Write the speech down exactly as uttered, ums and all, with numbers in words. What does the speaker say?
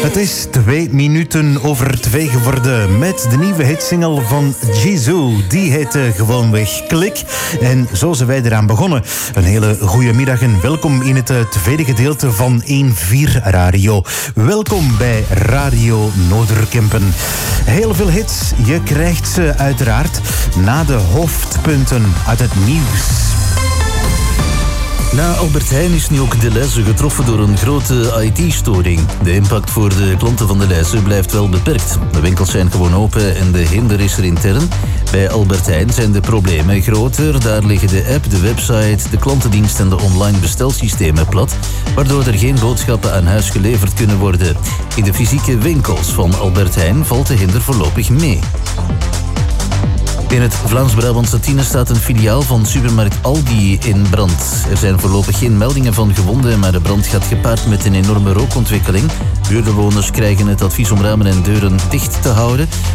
Het is twee minuten over twee geworden met de nieuwe hitsingle van Jisoo. Die heette gewoonweg Klik. En zo zijn wij eraan begonnen. Een hele goede middag en welkom in het tweede gedeelte van één vier Radio. Welkom bij Radio Noorderkempen. Heel veel hits. Je krijgt ze uiteraard na de hoofdpunten uit het nieuws. Na Albert Heijn is nu ook Delhaize getroffen door een grote I T-storing. De impact voor de klanten van Delhaize blijft wel beperkt. De winkels zijn gewoon open en de hinder is er intern. Bij Albert Heijn zijn de problemen groter. Daar liggen de app, de website, de klantendienst en de online bestelsystemen plat, waardoor er geen boodschappen aan huis geleverd kunnen worden. In de fysieke winkels van Albert Heijn valt de hinder voorlopig mee. In het Vlaams-Brabantse Tiene staat een filiaal van supermarkt Aldi in brand. Er zijn voorlopig geen meldingen van gewonden, maar de brand gaat gepaard met een enorme rookontwikkeling. Buurtbewoners krijgen het advies om ramen en deuren dicht te houden.